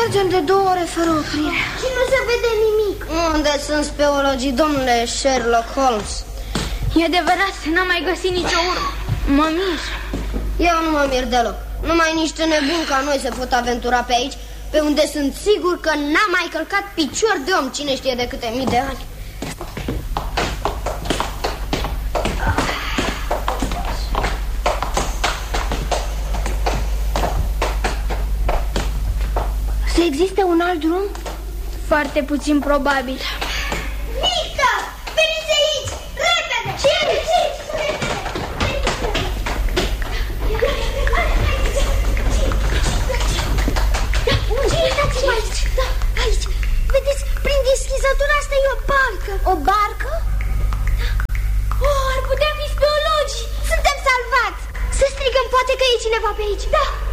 Mergem de 2 ore fără oprire și nu se vede nimic. Unde sunt speologii, domnule Sherlock Holmes? E adevărat, n-am mai găsit nicio urmă. Mă mir. Eu nu mă mir deloc. Numai niște nebuni ca noi se pot aventura pe aici, pe unde sunt sigur că n-a mai călcat picior de om cine știe de câte mii de ani. Să existe un alt drum? Foarte puțin probabil. Mică! Veniți aici! Repede! Ce? Uitați-vă aici! Da, aici! Vedeți, prin deschizătura asta e o barcă. O barcă? Oh, ar putea fi speologii! Suntem salvați! Să strigăm, poate că e cineva pe aici. Da!